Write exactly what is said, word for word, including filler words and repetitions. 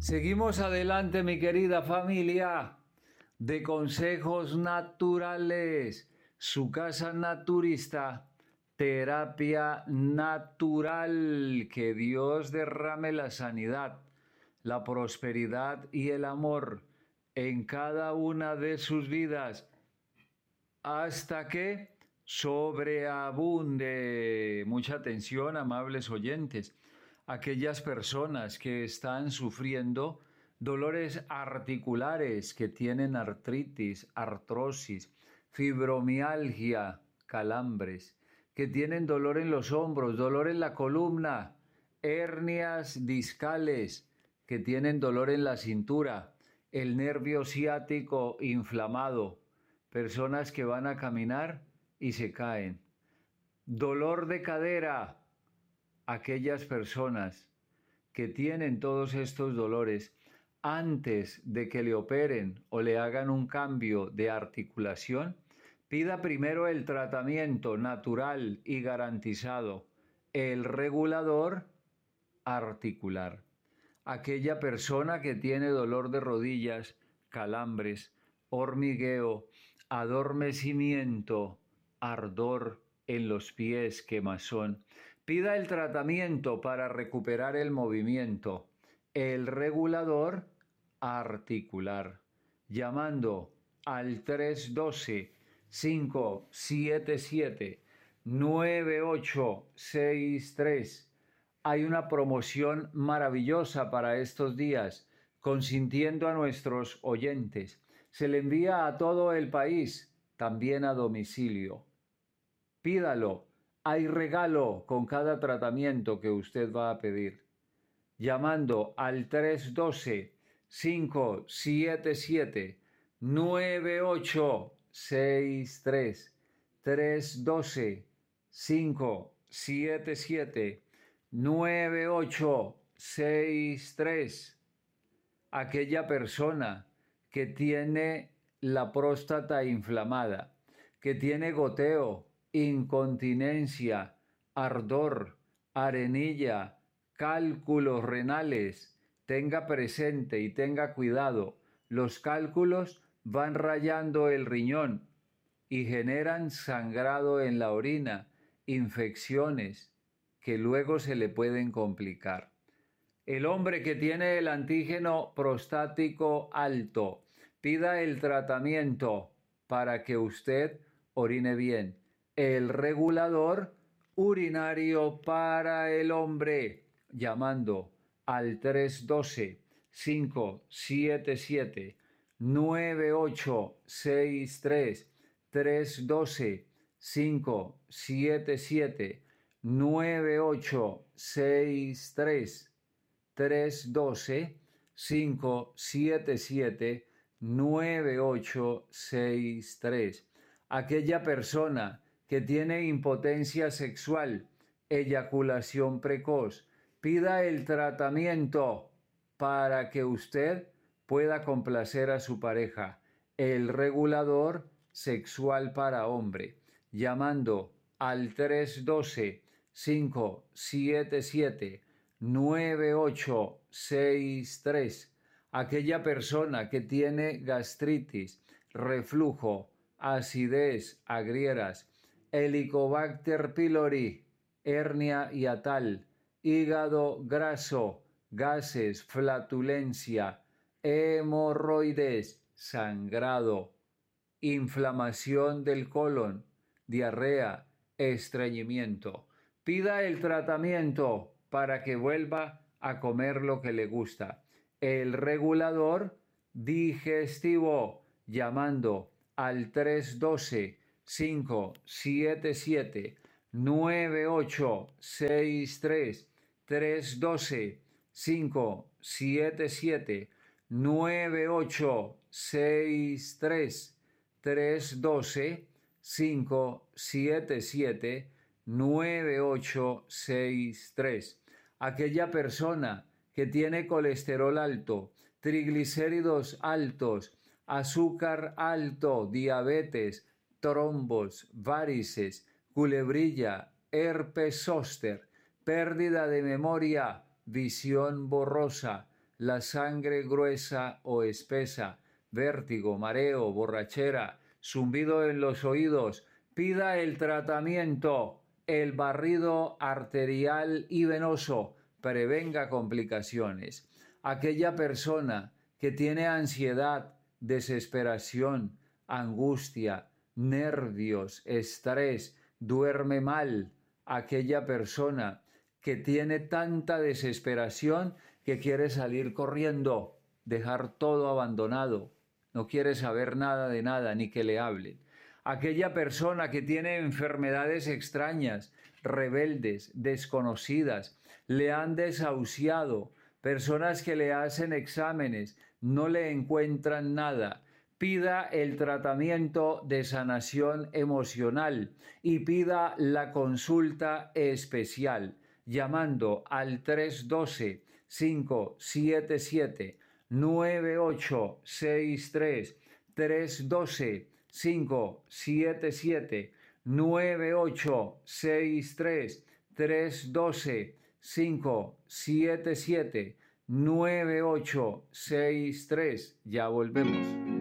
Seguimos adelante, mi querida familia, de consejos naturales, su casa naturista, terapia natural, que Dios derrame la sanidad, la prosperidad y el amor en cada una de sus vidas, hasta que sobreabunde. Mucha atención, amables oyentes. Aquellas personas que están sufriendo dolores articulares, que tienen artritis, artrosis, fibromialgia, calambres, que tienen dolor en los hombros, dolor en la columna, hernias discales, que tienen dolor en la cintura, el nervio ciático inflamado, personas que van a caminar y se caen, dolor de cadera, aquellas personas que tienen todos estos dolores, antes de que le operen o le hagan un cambio de articulación, pida primero el tratamiento natural y garantizado, el regulador articular. Aquella persona que tiene dolor de rodillas, calambres, hormigueo, adormecimiento, ardor en los pies, quemazón, pida el tratamiento para recuperar el movimiento, el regulador articular, llamando al tres uno dos, cinco siete siete, nueve ocho seis tres. Hay una promoción maravillosa para estos días, consintiendo a nuestros oyentes. Se le envía a todo el país, también a domicilio. Pídalo. Hay regalo con cada tratamiento que usted va a pedir. Llamando al tres uno dos, cinco siete siete, nueve ocho seis tres. tres uno dos, cinco siete siete, nueve ocho seis tres. Aquella persona que tiene la próstata inflamada, que tiene goteo, incontinencia, ardor, arenilla, cálculos renales, tenga presente y tenga cuidado. Los cálculos van rayando el riñón y generan sangrado en la orina, infecciones que luego se le pueden complicar. El hombre que tiene el antígeno prostático alto, pida el tratamiento para que usted orine bien. El regulador urinario para el hombre, llamando al tres uno dos, cinco siete siete, nueve ocho seis tres. tres uno dos, cinco siete siete, nueve ocho seis tres. tres uno dos, cinco siete siete, nueve ocho seis tres. Aquella persona que tiene impotencia sexual, eyaculación precoz, pida el tratamiento para que usted pueda complacer a su pareja, el regulador sexual para hombre, llamando al tres uno dos, cinco siete siete, nueve ocho seis tres. Aquella persona que tiene gastritis, reflujo, acidez, agrieras, Helicobacter pylori, hernia hiatal, hígado graso, gases, flatulencia, hemorroides, sangrado, inflamación del colon, diarrea, estreñimiento. Pida el tratamiento para que vuelva a comer lo que le gusta. El regulador digestivo, llamando al tres uno dos, cinco siete siete, nueve ocho seis tres. tres uno dos, cinco siete siete, nueve ocho seis tres. tres uno dos, cinco siete siete, nueve ocho seis tres. Aquella persona que tiene colesterol alto, triglicéridos altos, azúcar alto, diabetes, trombos, varices, culebrilla, herpes zóster, pérdida de memoria, visión borrosa, la sangre gruesa o espesa, vértigo, mareo, borrachera, zumbido en los oídos, pida el tratamiento, el barrido arterial y venoso, prevenga complicaciones. Aquella persona que tiene ansiedad, desesperación, angustia, nervios, estrés, duerme mal. Aquella persona que tiene tanta desesperación que quiere salir corriendo, dejar todo abandonado, no quiere saber nada de nada ni que le hablen. Aquella persona que tiene enfermedades extrañas, rebeldes, desconocidas, le han desahuciado, personas que le hacen exámenes, no le encuentran nada. Pida el tratamiento de sanación emocional y pida la consulta especial llamando al tres uno dos, cinco siete siete, nueve ocho seis tres, tres uno dos, cinco siete siete, nueve ocho seis tres, tres uno dos, cinco siete siete, nueve ocho seis tres. Ya volvemos.